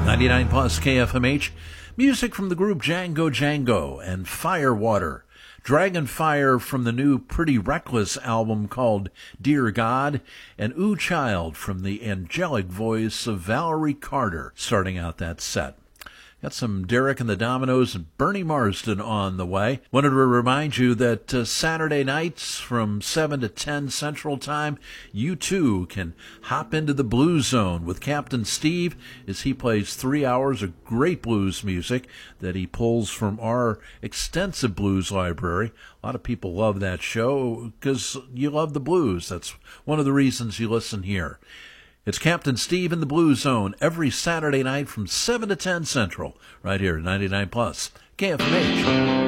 99 plus KFMH. Music from the group Django Django and Firewater. Dragonfire from the new Pretty Reckless album called Dear God, and Ooh Child from the angelic voice of Valerie Carter starting out that set. Got some Derek and the Dominoes and Bernie Marsden on the way. Wanted to remind you that Saturday nights from 7 to 10 Central Time, you too can hop into the Blues Zone with Captain Steve as he plays 3 hours of great blues music that he pulls from our extensive blues library. A lot of people love that show because you love the blues. That's one of the reasons you listen here. It's Captain Steve in the Blues Zone every Saturday night from 7 to 10 Central, right here at 99 plus KFMH.